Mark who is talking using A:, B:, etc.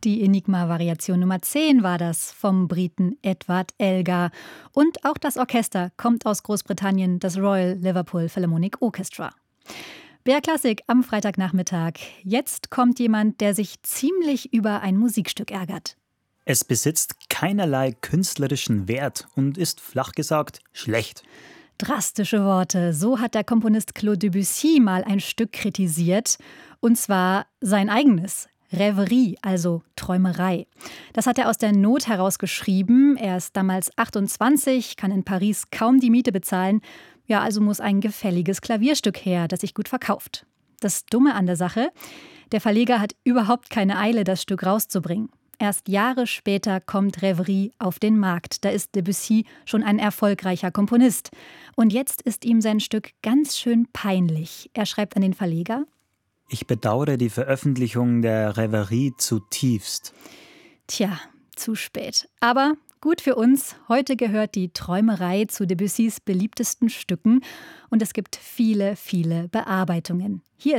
A: Die Enigma-Variation Nummer 10 war das vom Briten Edward Elgar. Und auch das Orchester kommt aus Großbritannien, das Royal Liverpool Philharmonic Orchestra. BR Klassik am Freitagnachmittag. Jetzt kommt jemand, der sich ziemlich über ein Musikstück ärgert.
B: Es besitzt keinerlei künstlerischen Wert und ist flach gesagt schlecht.
A: Drastische Worte. So hat der Komponist Claude Debussy mal ein Stück kritisiert. Und zwar sein eigenes. Rêverie, also Träumerei. Das hat er aus der Not heraus geschrieben. Er ist damals 28, kann in Paris kaum die Miete bezahlen. Ja, also muss ein gefälliges Klavierstück her, das sich gut verkauft. Das Dumme an der Sache: Der Verleger hat überhaupt keine Eile, das Stück rauszubringen. Erst Jahre später kommt Rêverie auf den Markt. Da ist Debussy schon ein erfolgreicher Komponist. Und jetzt ist ihm sein Stück ganz schön peinlich. Er schreibt an den Verleger:
B: Ich bedauere die Veröffentlichung der Rêverie zutiefst.
A: Tja, zu spät. Aber gut für uns. Heute gehört die Träumerei zu Debussys beliebtesten Stücken. Und es gibt viele, viele Bearbeitungen. Hier